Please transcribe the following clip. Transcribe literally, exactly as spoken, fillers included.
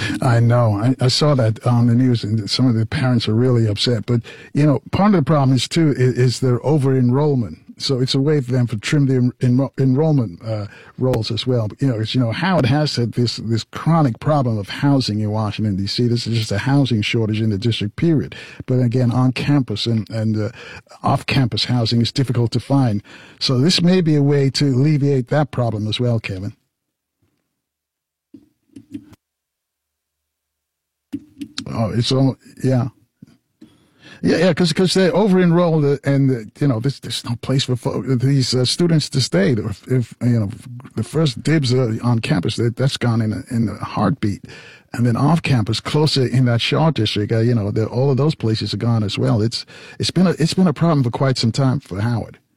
I know. I, I saw that on the news, and some of the parents are really upset. But, you know, part of the problem is, too, is, is their over-enrollment. So it's a way for them to trim the en- en- enrollment uh, rolls as well. But, you know, it's, you know, Howard has had this, this chronic problem of housing in Washington, D C. This is just a housing shortage in the district, period. But again, on campus and, and uh, off-campus housing is difficult to find. So this may be a way to alleviate that problem as well, Kevin. Oh, it's all, yeah. Yeah, yeah, because because they're over enrolled, uh, and uh, you know there's there's no place for fo- these uh, students to stay. If, if you know the first dibs uh, on campus, that that's gone in a, in a heartbeat, and then off campus, closer in that Shaw district, uh, you know, all of those places are gone as well. It's it's been a it's been a problem for quite some time for Howard.